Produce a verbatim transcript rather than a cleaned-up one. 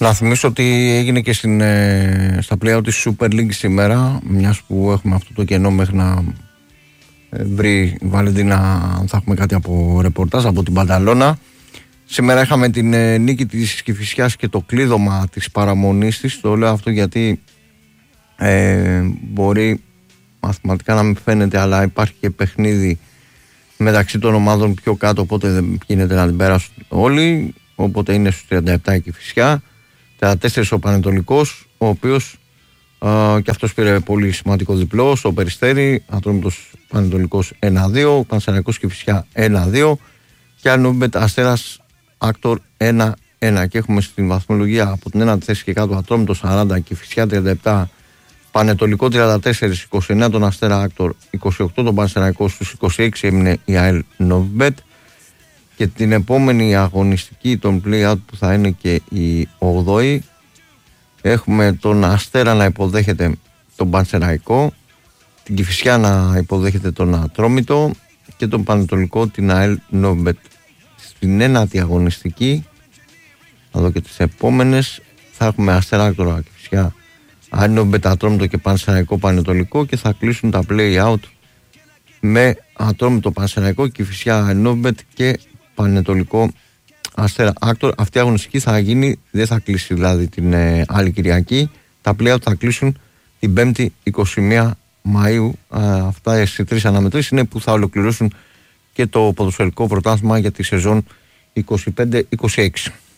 Να θυμίσω ότι έγινε και στην, ε, στα play-out της Super League σήμερα, μιας που έχουμε αυτό το κενό μέχρι να ε, βρει η Βαλεντίνα αν θα έχουμε κάτι από ρεπορτάζ από την Πανταλώνα. Σήμερα είχαμε την ε, νίκη της Κηφισιάς και το κλείδωμα της παραμονής της. Το λέω αυτό γιατί ε, μπορεί μαθηματικά να μην φαίνεται, αλλά υπάρχει και παιχνίδι μεταξύ των ομάδων πιο κάτω, οπότε δεν γίνεται να την περάσουν όλοι. Οπότε είναι στους τριάντα επτά η Κηφισιά, τριάντα τέσσερα ο Πανετολικός, ο οποίος α, και αυτός πήρε πολύ σημαντικό διπλό στο Περιστέρι. Ατρόμητος Πανετολικός ένα δύο, Πανσεραϊκός Κηφισιά ένα δύο και Ανόμπετ Αστέρας Άκτορ ένα ένα. Και έχουμε στην βαθμολογία από την ένατη θέση και κάτω Ατρόμητος σαράντα, Κηφισιά τριάντα επτά, Πανετολικό τριάντα τέσσερα, είκοσι εννέα τον Αστέρα Άκτορ, είκοσι οκτώ τον Πανσεραϊκό, στους είκοσι έξι έμεινε η ΑΕΛ Νόβμπετ. Και την επόμενη αγωνιστική των play-out που θα είναι και η ογδόη έχουμε τον Αστέρα να υποδέχεται τον Πανσεραϊκό, την Κηφισιά να υποδέχεται τον Ατρόμητο και τον Πανετολικό την ΑΕΛ Νόβμπετ. Στην ένατη αγωνιστική, θα δω και τις επόμενες, θα έχουμε Αστέρα Άκτορα Κηφισιά, ΑΕΛ Νόβμπετ, Ατρόμητο και Πανσεραϊκό Πανετολικό και θα κλείσουν τα play-out με Ατρόμητο Πανσεραϊκό, Κηφισιά ΑΕΛ Νόβμπετ και Πανετολικό Αστέρα Άκτορ. Αυτή η αγωνιστική θα γίνει, δεν θα κλείσει δηλαδή την ε, άλλη Κυριακή. Τα play-out θα κλείσουν την πέμπτη εικοστή πρώτη Μαΐου. Α, αυτά οι τρεις αναμετρήσεις είναι που θα ολοκληρώσουν και το ποδοσφαιρικό πρωτάθλημα για τη σεζόν είκοσι πέντε είκοσι έξι.